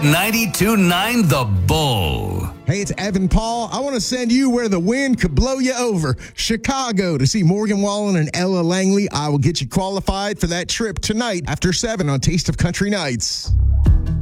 92.9 The Bull. Hey, it's Evan Paul. I want to send you where the wind could blow you over. Chicago to see Morgan Wallen and Ella Langley. I will get you qualified for that trip tonight after 7 on Taste of Country Nights.